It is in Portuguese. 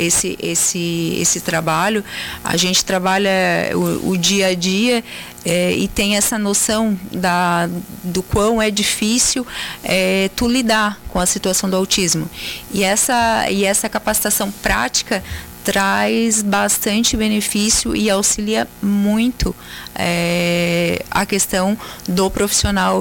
esse trabalho, a gente trabalha o dia a dia e tem essa noção do quão é difícil tu lidar com a situação do autismo. E essa capacitação prática traz bastante benefício e auxilia muito a questão do profissional